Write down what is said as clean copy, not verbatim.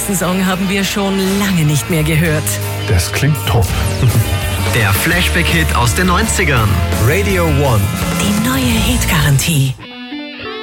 nächsten Song haben wir schon lange nicht mehr gehört. Das klingt top. Der Flashback-Hit aus den 90ern. Radio One. Die neue Hitgarantie.